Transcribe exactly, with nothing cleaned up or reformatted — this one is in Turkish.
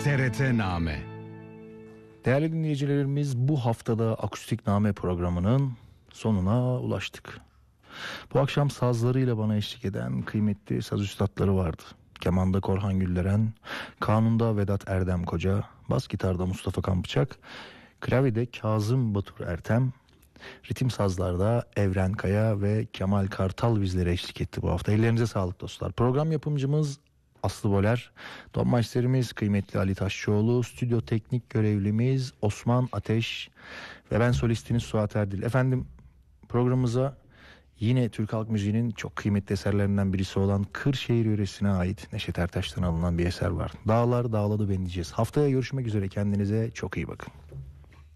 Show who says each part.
Speaker 1: T R T Name.
Speaker 2: Değerli dinleyicilerimiz, bu haftada Akustik Name programının sonuna ulaştık. Bu akşam sazlarıyla bana eşlik eden kıymetli saz üstadları vardı. Kemanda Korhan Gülleren, kanunda Vedat Erdem Koca, bas gitarda Mustafa Kanbıçak, klavyede Kazım Batur Ertem, ritim sazlarda Evren Kaya ve Kemal Kartal bizlere eşlik etti bu hafta. Ellerinize sağlık dostlar. Program yapımcımız Aslı Boler, don maçlarımız kıymetli Ali Taşçıoğlu, stüdyo teknik görevlimiz Osman Ateş ve ben solistiniz Suat Erdil. Efendim, programımıza yine Türk halk müziğinin çok kıymetli eserlerinden birisi olan Kırşehir yöresine ait Neşet Ertaş'tan alınan bir eser var. Dağlar dağladı beni diyeceğiz. Haftaya görüşmek üzere, kendinize çok iyi bakın.